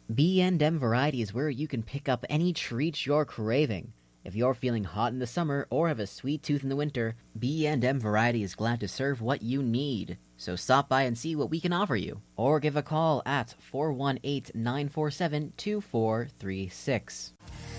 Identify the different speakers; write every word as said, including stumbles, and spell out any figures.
Speaker 1: B and M Variety is where you can pick up any treat you're craving. If you're feeling hot in the summer or have a sweet tooth in the winter, B and M Variety is glad to serve what you need. So stop by and see what we can offer you, or give a call at four one eight, nine four seven, two four three six.